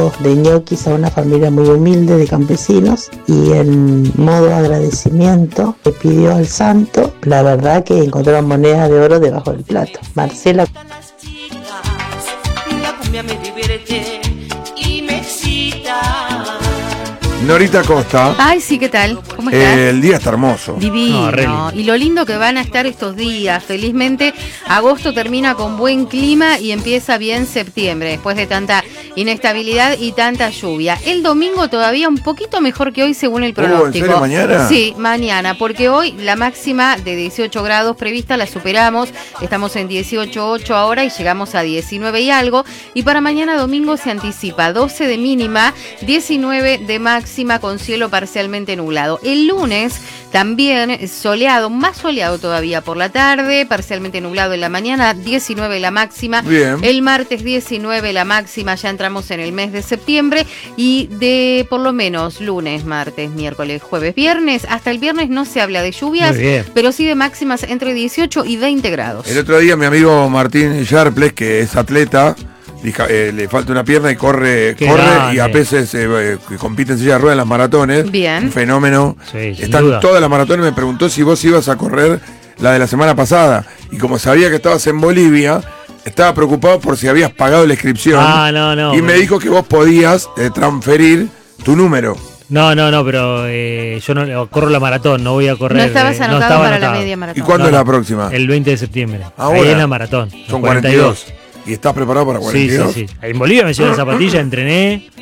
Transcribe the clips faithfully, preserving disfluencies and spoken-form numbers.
de ñoquis a una familia muy humilde de campesinos y en modo agradecimiento le pidió al santo, la verdad que encontraron monedas de oro debajo del plato. Marcela. Norita Costa. Ay, sí, ¿qué tal? ¿Cómo estás? Eh, el día está hermoso. Divino. No, y lo lindo que van a estar estos días. Felizmente, agosto termina con buen clima y empieza bien septiembre, después de tanta inestabilidad y tanta lluvia. El domingo todavía un poquito mejor que hoy, según el pronóstico. Oh, ¿en serio, mañana? Sí, mañana, porque hoy la máxima de dieciocho grados prevista la superamos. Estamos en dieciocho punto ocho ahora y llegamos a diecinueve y algo. Y para mañana domingo se anticipa doce de mínima, diecinueve de máxima, con cielo parcialmente nublado. El lunes también soleado, más soleado todavía por la tarde, parcialmente nublado en la mañana, diecinueve la máxima. Bien. El martes diecinueve la máxima, ya entramos en el mes de septiembre y de por lo menos lunes, martes, miércoles, jueves, viernes, hasta el viernes no se habla de lluvias, pero sí de máximas entre dieciocho y veinte grados. El otro día mi amigo Martín Sharples, que es atleta, Eh, le falta una pierna y corre, Qué corre grande. y a veces eh, compite en silla de ruedas en las maratones. Bien. Un fenómeno. Sí, sin Están duda. todas las maratones. Me preguntó si vos ibas a correr la de la semana pasada. Y como sabía que estabas en Bolivia, estaba preocupado por si habías pagado la inscripción. Ah, no, no. y me dijo que vos podías eh, transferir tu número. No, no, no, pero eh, yo no corro la maratón, no voy a correr. No estabas eh, anotado no estaba para anotado. la media maratón. ¿Y cuándo No, es la no. próxima? El veinte de septiembre. Ahora. Ahí es la maratón. los Son cuarenta y dos. ¿Y estás preparado para cuarenta y Sí, dos? sí, sí. En Bolivia me llevé la zapatilla, entrené.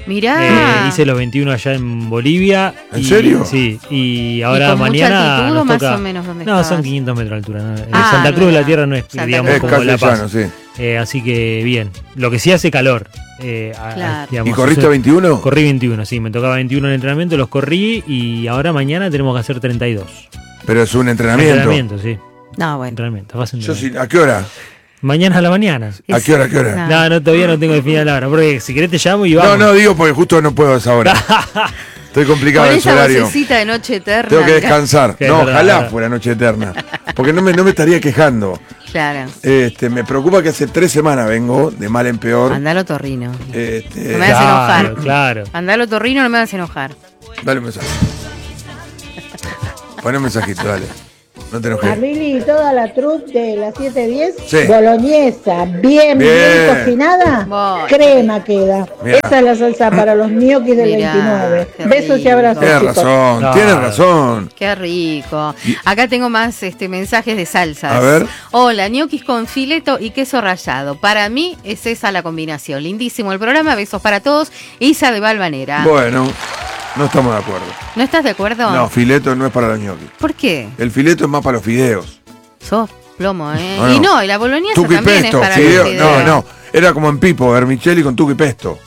Mirá. Eh, hice los veintiuno allá en Bolivia. ¿En y- serio? Sí. Y ahora ¿Y con mucha mañana. altitud nos o más toca- o menos dónde No, estabas? son quinientos metros de altura. ¿no? Eh, Ah, Santa no Cruz de era. la Tierra no es, Santa digamos, Es Cruz. como La casi Paz. llano, sí. Eh, así que bien. Lo que sí hace calor. Eh, a- Claro. digamos, ¿Y corriste eso- veintiuno? Corrí veintiuno, sí. Me tocaba veintiuno en el entrenamiento, los corrí y ahora mañana tenemos que hacer treinta y dos. Pero es un entrenamiento. Entrenamiento, sí. No, bueno. Entrenamiento. vas a Yo entrenar. sí, ¿a qué hora? Mañana a la mañana. ¿A qué hora? ¿A qué hora? No. No, no, todavía no tengo definida la hora. Porque si querés te llamo y vamos. No, no, digo porque justo no puedo a esa hora. Estoy complicado Con en ese esa horario. vocecita de noche eterna. Tengo que descansar. Que No, es verdad, ojalá verdad. fuera noche eterna. Porque no me, no me estaría quejando. Claro. Este, me preocupa que hace tres semanas vengo, de mal en peor. Andalo torrino. Este, No me hagas Claro, enojar. claro. Andalo torrino, no me hagas enojar. Dale un mensaje. Pon un mensajito, dale. No te enojes. Carlili, toda la troupe de las siete diez, Sí. boloñesa, bien, bien, Bien. cocinada, Bueno. crema queda. Mirá. Esa es la salsa para los ñoquis del Mirá, veintinueve. qué Besos y rico. abrazos, Tienes chicos. razón, No. tienes razón. Qué rico. Y- Acá tengo más este, mensajes de salsas. A ver. Hola, ñoquis con fileto y queso rallado. Para mí es esa la combinación. Lindísimo el programa. Besos para todos. Isa de Valvanera. Bueno, no estamos de acuerdo. ¿No estás de acuerdo? No, fileto no es para los ñoquis. ¿Por qué? El fileto es más para los fideos. Sos plomo, ¿eh? No, no. Y no, y la boloñesa Tuco y también pesto. es para fideo- los fideos. No, no. Era como en Pipo, vermicelli con tuco y pesto.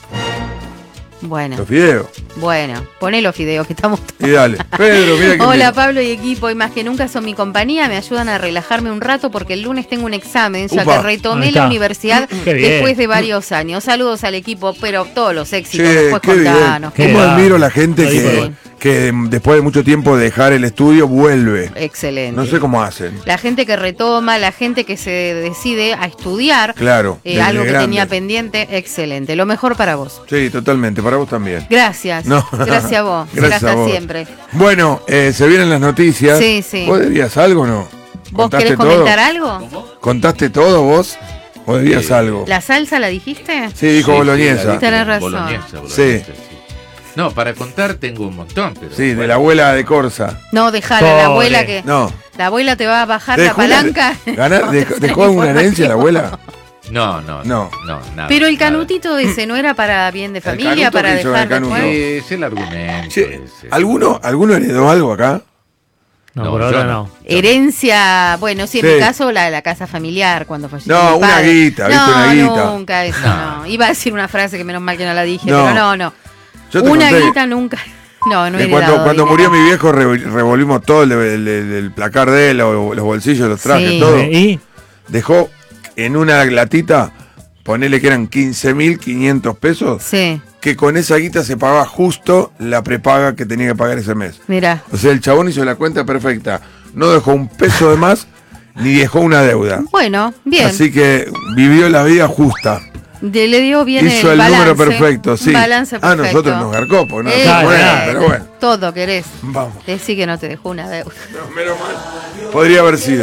Bueno, Los fideos. bueno. Poné los fideos que estamos todos. Y dale. Pedro, mira que. Hola Pablo y equipo, y más que nunca son mi compañía, me ayudan a relajarme un rato porque el lunes tengo un examen, ya Upa. que retomé Ahí la está. universidad Qué bien. después de varios años. Saludos al equipo, pero todos los éxitos, Che, después qué bien. contanos. Qué ¿Cómo grande. admiro a la gente Lo dijo que, igual. que después de mucho tiempo de dejar el estudio vuelve? Excelente. No sé cómo hacen. La gente que retoma, la gente que se decide a estudiar Claro. eh, desde algo que grande. tenía pendiente, excelente. Lo mejor para vos. Sí, totalmente. Para vos también. Gracias. No. Gracias a vos. Gracias Será a vos. siempre. Bueno, eh, se vienen las noticias. Sí, sí. ¿Vos debías algo o no? ¿Vos ¿Contaste querés todo? comentar algo? ¿Contaste todo vos? ¿O debías Sí. algo? ¿La salsa la dijiste? Sí, dijo Sí, boloñesa. sí, la Tenés dije, razón. boloñesa, boloñesa, Sí. sí. No, para contar tengo un montón, pero. Sí, de bueno. la abuela de Corsa. No, dejala, la Pobre. abuela que. No. La abuela te va a bajar la ¿Dejó una- palanca. ganar- No, dejó, te ¿Dejó sale una herencia la información. abuela? No, no, No. no, no, nada. Pero el nada. canutito ese no era para bien de familia, canuto para que hizo dejar el canuto. después. Sí, es el argumento. Che, ese. ¿alguno, ¿Alguno heredó algo acá? No, No, por yo ahora no. no. Herencia, bueno, sí, en Sí. mi caso la, la casa familiar cuando falleció. No, mi una padre. guita, ¿viste? No, Una guita. nunca, eso No. no. Iba a decir una frase que menos mal que no la dije, No. pero no, no. Yo te Una conté guita nunca. No, no que he cuando, heredado cuando dinero. murió mi viejo re- revolvimos todo el, el- el- el placar de él, los, los bolsillos, los trajes, Sí. todo. ¿Y? Dejó en una latita, ponele que eran quince mil quinientos pesos, Sí, que con esa guita se pagaba justo la prepaga que tenía que pagar ese mes. mira. O sea, el chabón hizo la cuenta perfecta. No dejó un peso de más, ni dejó una deuda. Bueno, bien. Así que vivió la vida justa. De, le dio bien Hizo el, el balance, número perfecto, sí. balance Ah, perfecto. nosotros nos garcó, porque no Eh, nos bueno, bueno, pero bueno. Todo querés. Vamos. Decí que no te dejó una deuda. No, menos mal. Podría haber sido.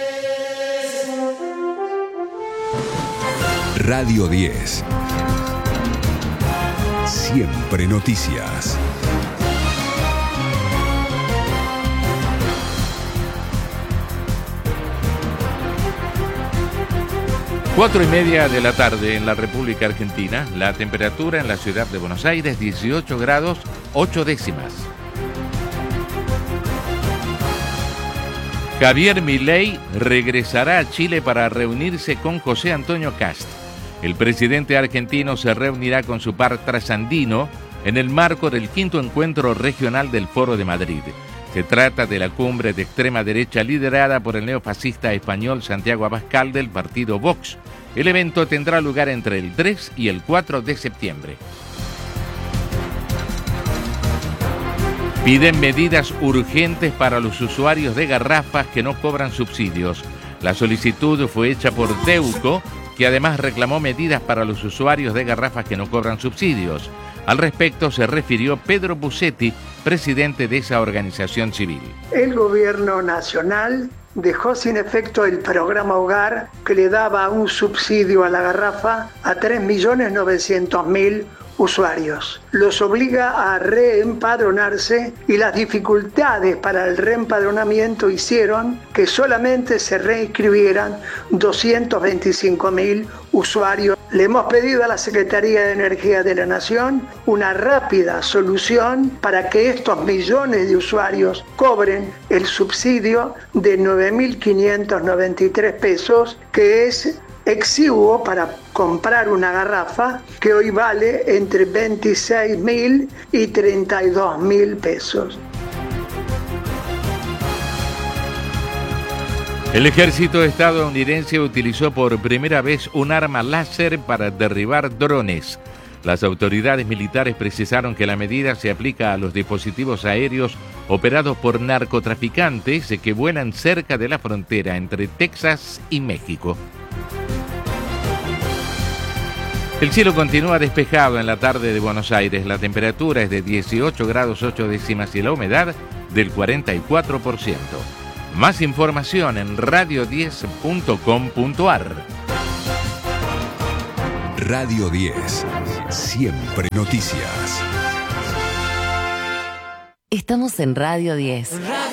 Radio diez. Siempre noticias. Cuatro y media de la tarde en la República Argentina. La temperatura en la ciudad de Buenos Aires, dieciocho grados, ocho décimas. Javier Milei regresará a Chile para reunirse con José Antonio Kast. El presidente argentino se reunirá con su par trasandino en el marco del quinto encuentro regional del Foro de Madrid. Se trata de la cumbre de extrema derecha liderada por el neofascista español Santiago Abascal del partido Vox. El evento tendrá lugar entre el tres y el cuatro de septiembre. Piden medidas urgentes para los usuarios de garrafas que no cobran subsidios. La solicitud fue hecha por Deuco, que además reclamó medidas para los usuarios de garrafas que no cobran subsidios. Al respecto se refirió Pedro Busetti, presidente de esa organización civil. El gobierno nacional dejó sin efecto el programa Hogar, que le daba un subsidio a la garrafa a tres millones novecientos mil usuarios. Los obliga a reempadronarse y las dificultades para el reempadronamiento hicieron que solamente se reinscribieran doscientos veinticinco mil usuarios. Le hemos pedido a la Secretaría de Energía de la Nación una rápida solución para que estos millones de usuarios cobren el subsidio de nueve mil quinientos noventa y tres pesos, que es exiguo para comprar una garrafa que hoy vale entre veintiséis mil y treinta y dos mil pesos. El ejército estadounidense utilizó por primera vez un arma láser para derribar drones. Las autoridades militares precisaron que la medida se aplica a los dispositivos aéreos operados por narcotraficantes que vuelan cerca de la frontera entre Texas y México. El cielo continúa despejado en la tarde de Buenos Aires. La temperatura es de dieciocho grados ocho décimas y la humedad del cuarenta y cuatro por ciento. Más información en radio diez punto com punto ar. Radio diez. Siempre noticias. Estamos en Radio diez.